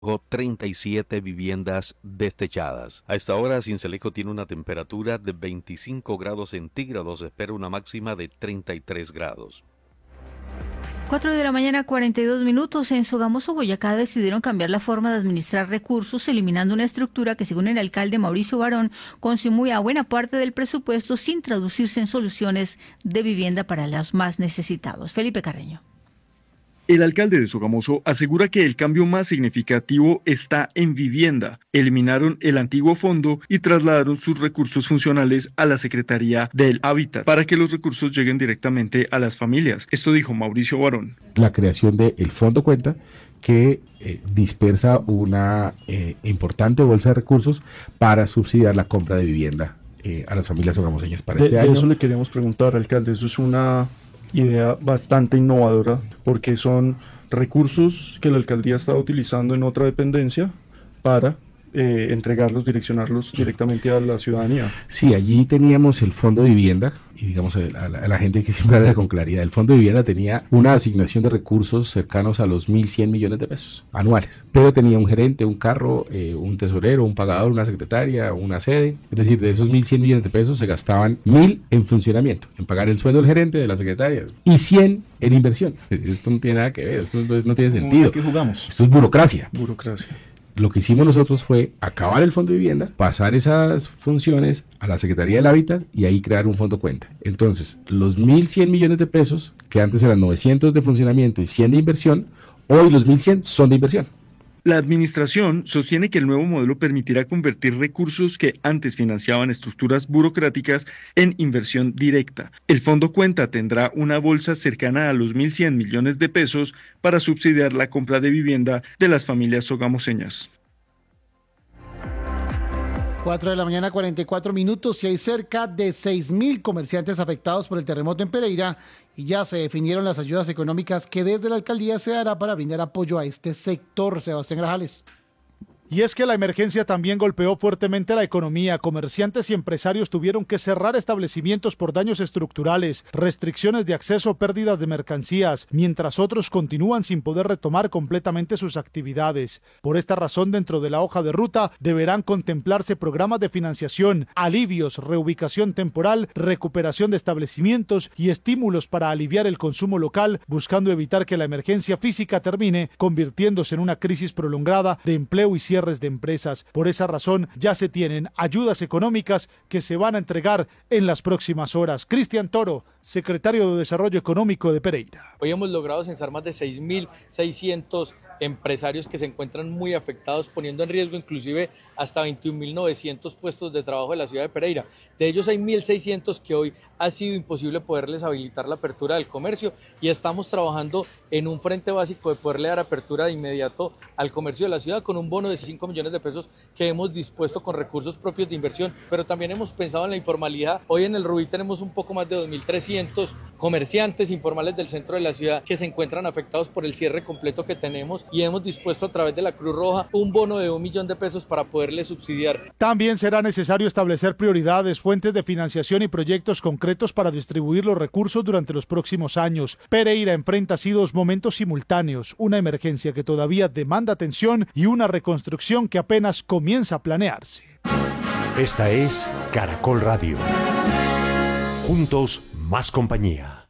37 viviendas destechadas. A esta hora, Sincelejo tiene una temperatura de 25 grados centígrados. Se espera una máxima de 33 grados. 4 de la mañana, 42 minutos. En Sogamoso, Boyacá, decidieron cambiar la forma de administrar recursos, eliminando una estructura que, según el alcalde Mauricio Barón, consumía buena parte del presupuesto sin traducirse en soluciones de vivienda para los más necesitados. Felipe Carreño. El alcalde de Sogamoso asegura que el cambio más significativo está en vivienda. Eliminaron el antiguo fondo y trasladaron sus recursos funcionales a la Secretaría del Hábitat para que los recursos lleguen directamente a las familias. Esto dijo Mauricio Barón. La creación del Fondo Cuenta, que dispersa una importante bolsa de recursos para subsidiar la compra de vivienda a las familias sogamoseñas para este año. Eso le queremos preguntar, alcalde. Eso es una idea bastante innovadora, porque son recursos que la alcaldía está utilizando en otra dependencia para entregarlos, direccionarlos directamente a la ciudadanía. Sí, allí teníamos el Fondo de Vivienda, y digamos a la gente que siempre habla con claridad, el Fondo de Vivienda tenía una asignación de recursos cercanos a los 1.100 millones de pesos anuales, pero tenía un gerente, un carro, un tesorero, un pagador, una secretaria, una sede. Es decir, de esos 1.100 millones de pesos se gastaban 1.000 en funcionamiento, en pagar el sueldo del gerente, de la secretaria, y 100 en inversión. Esto no tiene nada que ver, esto no tiene sentido. ¿Qué jugamos? Esto es burocracia. Burocracia. Lo que hicimos nosotros fue acabar el Fondo de Vivienda, pasar esas funciones a la Secretaría del Hábitat y ahí crear un fondo cuenta. Entonces, los 1.100 millones de pesos, que antes eran 900 de funcionamiento y 100 de inversión, hoy los 1.100 son de inversión. La administración sostiene que el nuevo modelo permitirá convertir recursos que antes financiaban estructuras burocráticas en inversión directa. El Fondo Cuenta tendrá una bolsa cercana a los 1.100 millones de pesos para subsidiar la compra de vivienda de las familias sogamoseñas. 4 de la mañana, 44 minutos, y hay cerca de 6.000 comerciantes afectados por el terremoto en Pereira, y ya se definieron las ayudas económicas que desde la alcaldía se dará para brindar apoyo a este sector. Sebastián Grajales. Y es que la emergencia también golpeó fuertemente la economía. Comerciantes y empresarios tuvieron que cerrar establecimientos por daños estructurales, restricciones de acceso, pérdidas de mercancías, mientras otros continúan sin poder retomar completamente sus actividades. Por esta razón, dentro de la hoja de ruta deberán contemplarse programas de financiación, alivios, reubicación temporal, recuperación de establecimientos y estímulos para aliviar el consumo local, buscando evitar que la emergencia física termine convirtiéndose en una crisis prolongada de empleo y cierre de empresas. Por esa razón, ya se tienen ayudas económicas que se van a entregar en las próximas horas. Cristian Toro, secretario de Desarrollo Económico de Pereira. Hoy hemos logrado censar más de 6.600 empresarios que se encuentran muy afectados, poniendo en riesgo inclusive hasta 21.900 puestos de trabajo de la ciudad de Pereira. De ellos hay 1.600 que hoy ha sido imposible poderles habilitar la apertura del comercio, y estamos trabajando en un frente básico de poderle dar apertura de inmediato al comercio de la ciudad con un bono de 5 millones de pesos que hemos dispuesto con recursos propios de inversión, pero también hemos pensado en la informalidad. Hoy en el Rubí tenemos un poco más de 2.300 comerciantes informales del centro de la ciudad que se encuentran afectados por el cierre completo que tenemos, y hemos dispuesto a través de la Cruz Roja un bono de 1 millón de pesos para poderle subsidiar. También será necesario establecer prioridades, fuentes de financiación y proyectos concretos para distribuir los recursos durante los próximos años. Pereira enfrenta así dos momentos simultáneos: una emergencia que todavía demanda atención y una reconstrucción que apenas comienza a planearse. Esta es Caracol Radio. Juntos, más compañía.